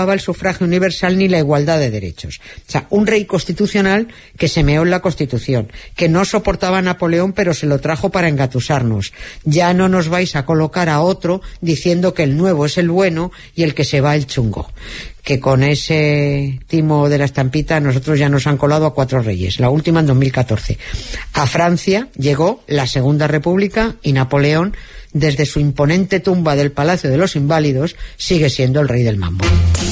aprobaba el sufragio universal ni la igualdad de derechos. O sea, un rey constitucional que se meó en la Constitución, que no soportaba a Napoleón pero se lo trajo para engatusarnos. Ya no nos vais a colocar a otro diciendo que el nuevo es el bueno y el que se va el chungo. Que con ese timo de la estampita nosotros ya nos han colado a 4 reyes, la última en 2014. A Francia llegó la Segunda República y Napoleón, desde su imponente tumba del Palacio de los Inválidos, sigue siendo el rey del mambo.